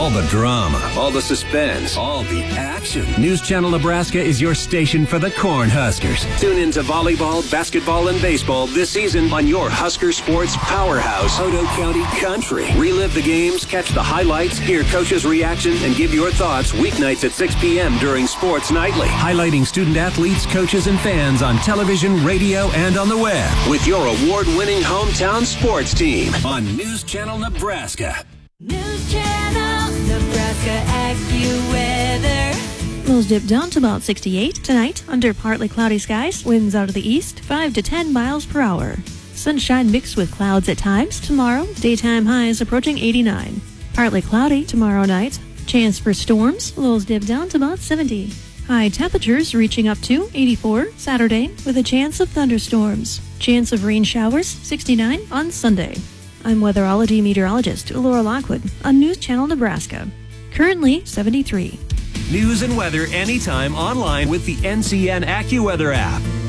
All the drama, all the suspense, all the action. News Channel Nebraska is your station for the Cornhuskers. Tune in to volleyball, basketball, and baseball this season on your Husker sports powerhouse, Otoe County Country. Relive the games, catch the highlights, hear coaches' reaction, and give your thoughts weeknights at 6 p.m. during Sports Nightly. Highlighting student athletes, coaches, and fans on television, radio, and on the web. With your award-winning hometown sports team on News Channel Nebraska. News Channel Nebraska AccuWeather. Lows dip down to about 68 tonight under partly cloudy skies. Winds out of the east 5 to 10 miles per hour. Sunshine mixed with clouds at times. Tomorrow, daytime highs approaching 89. Partly cloudy tomorrow night. Chance for storms. Lows dip down to about 70. High temperatures reaching up to 84 Saturday with a chance of thunderstorms. Chance of rain showers 69 on Sunday. I'm weatherology meteorologist Laura Lockwood on News Channel Nebraska. Currently 73. News and weather anytime online with the NCN AccuWeather app.